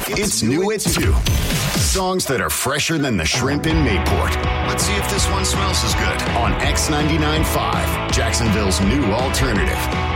It's new at 2. Songs that are fresher than the shrimp in Mayport. Let's see if this one smells as good. On X99.5, Jacksonville's new alternative.